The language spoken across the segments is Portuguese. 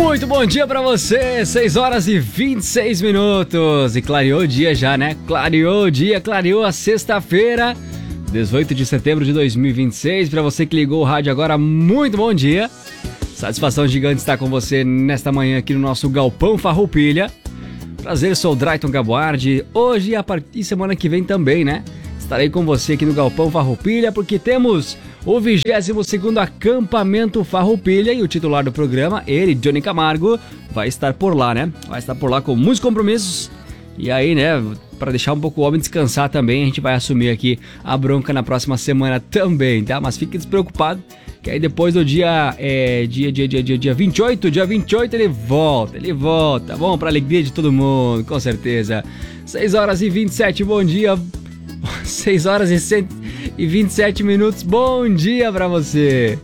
Muito bom dia pra você, 6 horas e 26 minutos. E clareou o dia já, né? Clareou o dia, clareou a sexta-feira, 18 de setembro de 2026. Pra você que ligou o rádio agora, muito bom dia. Satisfação gigante estar com você nesta manhã aqui no nosso Galpão Farroupilha. Prazer, sou o Drayton Gaboardi. Hoje e semana que vem também, né? Estarei com você aqui no Galpão Farroupilha porque temos o 22º acampamento Farroupilha e o titular do programa, ele, Johnny Camargo, vai estar por lá, né? Vai estar por lá com muitos compromissos. E aí, né, para deixar um pouco o homem descansar também, a gente vai assumir aqui a bronca na próxima semana também, tá? Mas fique despreocupado, que aí depois do dia 28 ele volta, tá bom? Pra alegria de todo mundo, com certeza. 6 horas e 27, bom dia. 6 horas e 27 minutos, bom dia pra você.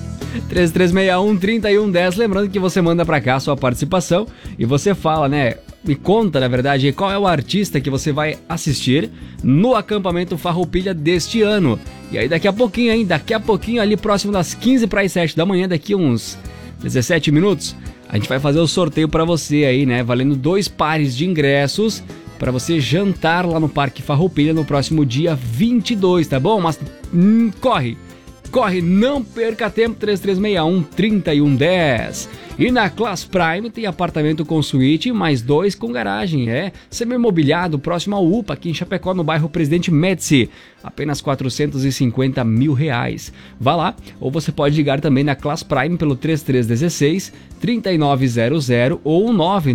3361-3110, lembrando que você manda pra cá a sua participação e você fala, né, me conta, na verdade, qual é o artista que você vai assistir no acampamento Farroupilha deste ano. E aí daqui a pouquinho ali próximo das 15 para as 7 da manhã, daqui uns 17 minutos, a gente vai fazer o sorteio pra você aí, né, valendo 2 pares de ingressos para você jantar lá no Parque Farroupilha no próximo dia 22, tá bom? Mas corre, não perca tempo, 3361-3110. E na Class Prime tem apartamento com suíte, mais 2 com garagem, semi-imobiliado, próximo ao UPA, aqui em Chapecó, no bairro Presidente Médici, apenas R$450 mil. Vá lá, ou você pode ligar também na Class Prime pelo 3316-3900 ou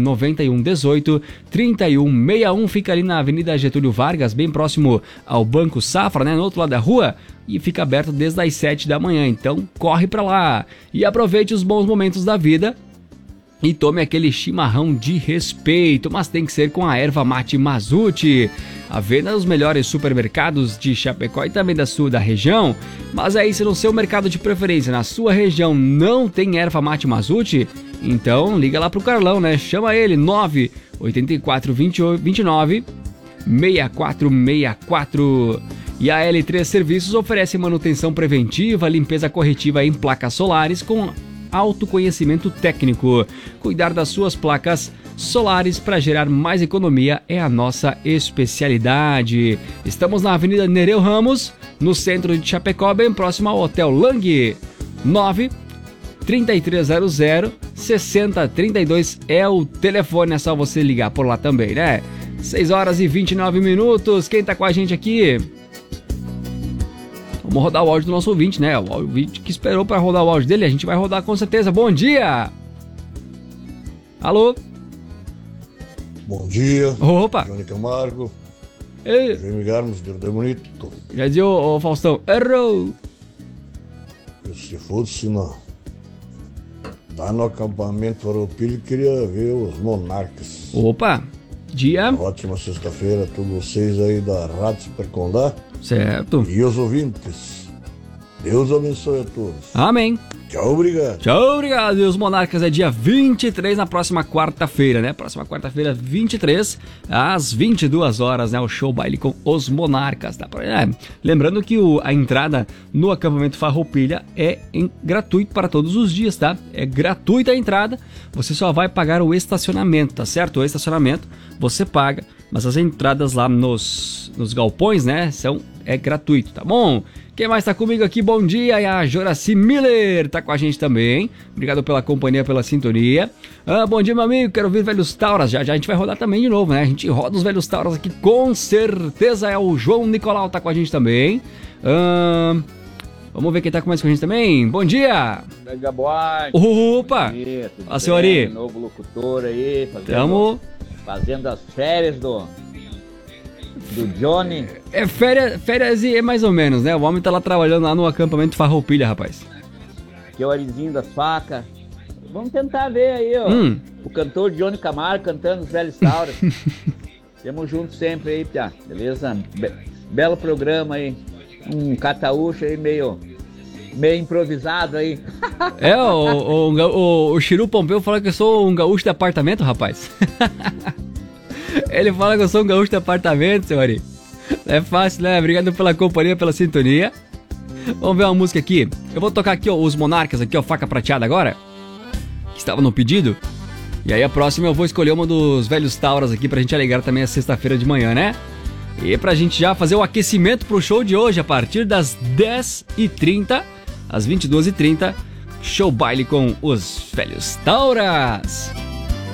99118-3161, fica ali na Avenida Getúlio Vargas, bem próximo ao Banco Safra, né, no outro lado da rua, e fica aberto desde as 7 da manhã, então corre pra lá e aproveite os bons momentos da vida e tome aquele chimarrão de respeito, mas tem que ser com a erva mate Mazute, à venda nos melhores supermercados de Chapecó e também da região. Mas aí, se no seu mercado de preferência, na sua região, não tem erva mate Mazute, então liga lá pro Carlão, né? Chama ele, 984-29-6464. E a L3 Serviços oferece manutenção preventiva, limpeza corretiva em placas solares com autoconhecimento técnico. Cuidar das suas placas solares para gerar mais economia é a nossa especialidade. Estamos na Avenida Nereu Ramos, no centro de Chapecó, bem próximo ao Hotel Lang. 9-3300-6032 é o telefone, é só você ligar por lá também, né? 6 horas e 29 minutos, quem tá com a gente aqui? Vamos rodar o áudio do nosso ouvinte, né? O ouvinte que esperou para rodar o áudio dele, a gente vai rodar com certeza. Bom dia! Alô? Bom dia. Opa! Johnny Camargo. Ei. Jaime Garmos, de Bonito. Já dizia o Faustão, errou! Se fosse lá no acampamento Farroupilha, queria ver os Monarcas. Opa! Dia? Ótima sexta-feira a todos vocês aí da Rádio Super Condá. Certo. E os ouvintes. Deus abençoe a todos. Amém. Tchau, obrigado. Tchau, obrigado. E os Monarcas é dia 23, na próxima quarta-feira, né? Próxima quarta-feira, 23, às 22 horas, né? O show baile com os Monarcas, tá? Lembrando que a entrada no acampamento Farroupilha é gratuito para todos os dias, tá? É gratuita a entrada, você só vai pagar o estacionamento, tá certo? O estacionamento você paga, mas as entradas lá nos galpões, né? É gratuito, tá bom? Quem mais tá comigo aqui? Bom dia, e a Joraci Miller tá com a gente também. Obrigado pela companhia, pela sintonia. Bom dia, meu amigo, quero ouvir Velhos Tauras. Já a gente vai rodar também de novo, né? A gente roda os Velhos Tauras aqui, com certeza. É o João Nicolau tá com a gente também. Vamos ver quem tá com a gente também. Bom dia! Gaboardi. Opa! A senhora novo locutor aí, fazendo as férias do Johnny. É férias e é mais ou menos, né? O homem tá lá trabalhando lá no acampamento Farroupilha, rapaz. Que é o Arizinho das Facas. Vamos tentar ver aí, ó. O cantor Johnny Camargo cantando os Velhos Tauras. Tamo junto sempre aí, Pia. Beleza? Belo programa aí. Um cataúcho aí meio improvisado aí. O Chiru Pompeu fala que eu sou um gaúcho de apartamento, rapaz. Ele fala que eu sou um gaúcho de apartamento, senhor. É fácil, né? Obrigado pela companhia, pela sintonia. Vamos ver uma música aqui. Eu vou tocar aqui, ó, os Monarcas aqui, ó, Faca Prateada agora. estava no pedido. E aí a próxima eu vou escolher uma dos velhos Tauras aqui pra gente alegrar também a sexta-feira de manhã, né? E pra gente já fazer o aquecimento pro show de hoje, a partir das 10h30, às 22h30, show baile com os velhos Tauras.